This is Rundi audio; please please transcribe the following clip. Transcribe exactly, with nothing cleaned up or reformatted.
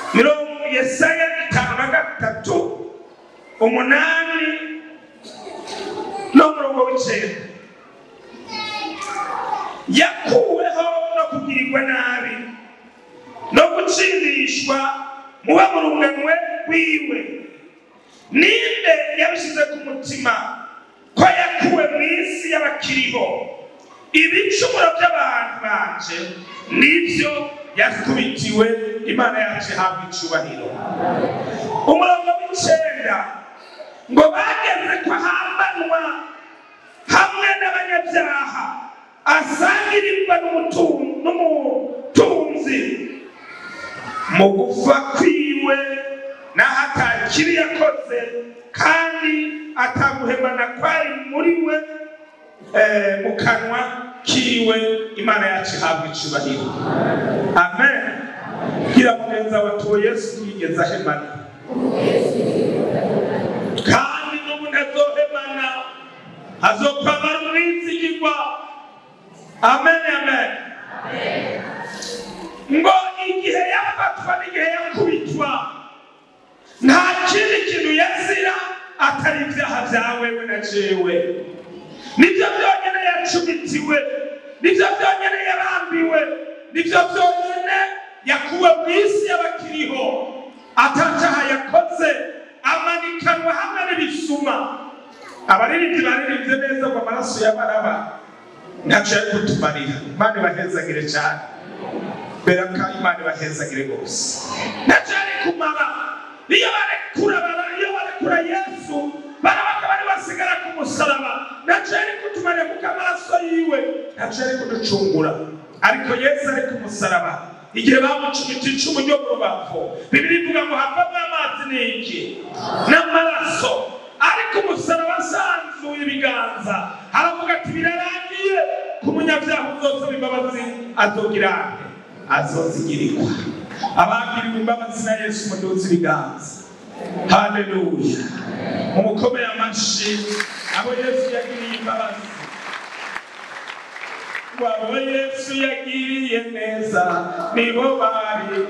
mirongo Yesaya itanu na gatatu umunani no murongo w'icenda. Yakuweho no kugirirwa nabi no gutsindishwa muba mu runganwe rwiwe. Ninde yabishize ku mutima ko yakuwe mu isi y'abakiriho? Ibicumuro by'abantu banje nibyo yakubitiwe. Imana yacu ihabwa icubahiro. Umurongo w'icenda ngo bageze ko ahambanwa hamwe n'abanyabyaha, asangirirwa n'umutunzi mu gupfa kwiwe, naho atakibi yakoze kandi ataguhemana kwari muri we mu kanwa kiwe. Imana yacu ihabwa icubahiro. Amen. Gira mugenza watuwo Yesu yigeze ahemana, kandi n'ubu ntazohemana, azokwamara umwizigirwa. Amen, amen. Ngo igihe yafatwa n'igihe yakubitwa, nta kindi kintu yazira atari ibyaha byawe we na jewe. Nibyo byonyine yacumitiwe, nibyo byonyine yarambiwe, nibyo byonyine yakuwe mu isi y'abakiriho. Atacaha yakoze, amanikanwa hamwe n'ibisuma. Abaririmbyi baririmbye neza ngo amaraso y'abaraba ntacyo yari kutumarira. Imana ibahezagire cyane, beraka Imana ibahezagire rwose. Ntacyo yari kumara. Iyo barekura iyo barekura Yesu barabaka bari basigara ku musaraba, ntacyo yari kutumarira kuko amaraso yiwe ntacyo yari kuducungura. Ariko Yesu ari ku musaraba, igihe bamucumita icumu ryo mu rubavu, Bibiliya ivuga ngo havamo amazi n'iki n'amaraso. Ariko umusaraba asanzuye ibiganza, aravuga ati birarangiye. Ku munyabyaha uzosaba imbabazi azogira ate? Azozigirirwa. Abagiriwe imbabazi na Yesu muduze ibiganza. Haleluya. Mumukomeye amashyi abo Yesu yagiriye imbabazi. Wabo Yesu yagiriye neza nibo bari